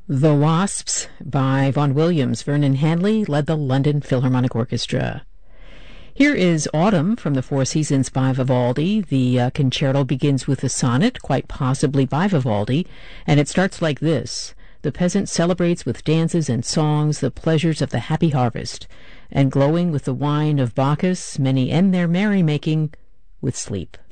The Wasps by Vaughan Williams. Vernon Handley led the London Philharmonic Orchestra. Here is Autumn from the Four Seasons by Vivaldi. The concerto begins with a sonnet, quite possibly by Vivaldi, and it starts like this. The peasant celebrates with dances and songs the pleasures of the happy harvest, and glowing with the wine of Bacchus, many end their merrymaking with sleep.